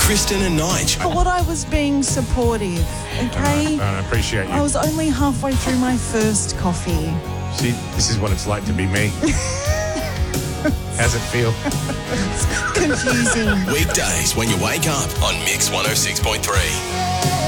Kristen and Nige. But what I was being supportive, okay? I appreciate I you. was only halfway through my first coffee. See, this is what it's like to be me. How's it feel? Confusing. Weekdays when you wake up on Mix 106.3.